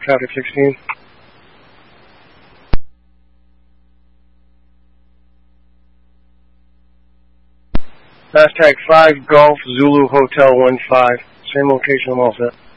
traffic 16. Fast tag 5 Golf Zulu Hotel 15. Same location, I'm all set.